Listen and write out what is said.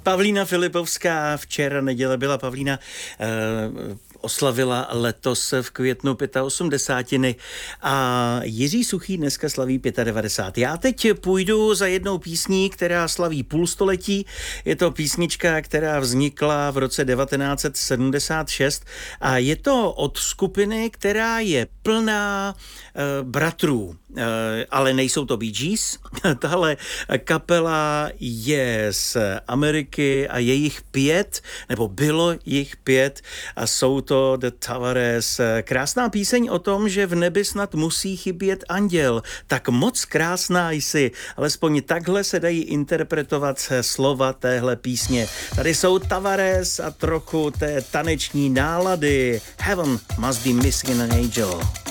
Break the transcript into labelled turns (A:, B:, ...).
A: Pavlína Filipovská, včera neděle byla Pavlína, oslavila letos v květnu 85. a Jiří Suchý dneska slaví 95. Já teď půjdu za jednou písní, která slaví půlstoletí. Je to písnička, která vznikla v roce 1976 a je to od skupiny, která je plná bratrů, ale nejsou to Bee Gees. Tahle kapela je z Ameriky a je jich 5, nebo bylo jich 5 a jsou to The Tavares. Krásná píseň o tom, že v nebi snad musí chybět anděl. Tak moc krásná jsi. Alespoň takhle se dají interpretovat slova téhle písně. Tady jsou Tavares a trochu té taneční nálady. Heaven must be missing an angel.